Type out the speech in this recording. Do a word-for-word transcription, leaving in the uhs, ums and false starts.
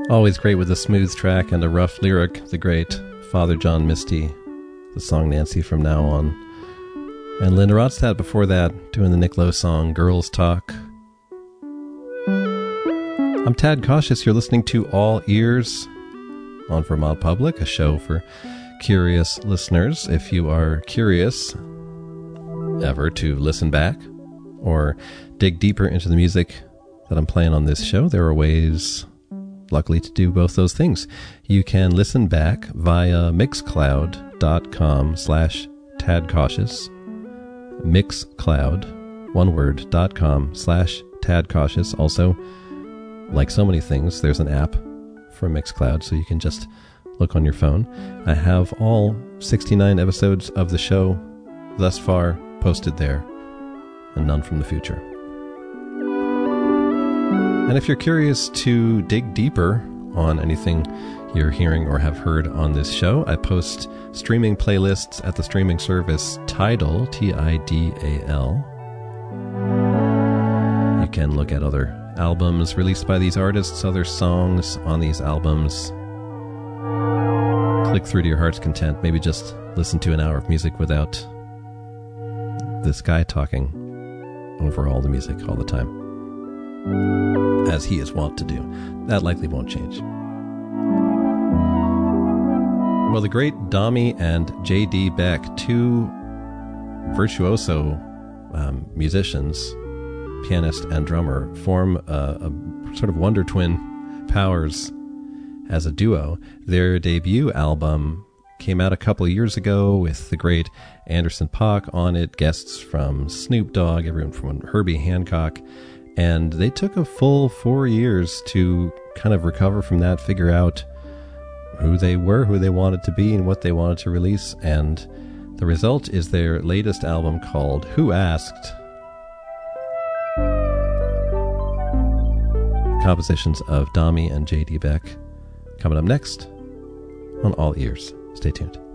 Always great with a smooth track and a rough lyric. The great Father John Misty, the song Nancy from Now On. And Linda Ronstadt before that, doing the Nick Lowe song Girls Talk. I'm Tad Cautious. You're listening to All Ears on Vermont Public, a show for curious listeners. If you are curious ever to listen back or dig deeper into the music that I'm playing on this show, there are ways, luckily, to do both those things. You can listen back via mixcloud.com slash tadcautious. Mixcloud, one word, dot com slash tadcautious. Also, like so many things, there's an app for Mixcloud, so you can just look on your phone. I have all sixty-nine episodes of the show thus far posted there, and none from the future. And if you're curious to dig deeper on anything you're hearing or have heard on this show, I post streaming playlists at the streaming service Tidal, T I D A L. You can look at other albums released by these artists, other songs on these albums. Click through to your heart's content. Maybe just listen to an hour of music without this guy talking over all the music all the time, as he is wont to do. That likely won't change. Well, the great Dami and J D Beck, two virtuoso um, musicians, pianist and drummer, form a, a sort of wonder twin powers as a duo. Their debut album came out a couple of years ago with the great Anderson .Paak on it, guests from Snoop Dogg, everyone from Herbie Hancock, and they took a full four years to kind of recover from that, figure out who they were, who they wanted to be, and what they wanted to release, and the result is their latest album called Who Asked? Compositions of Dami and J D Beck coming up next on All Ears. Stay tuned.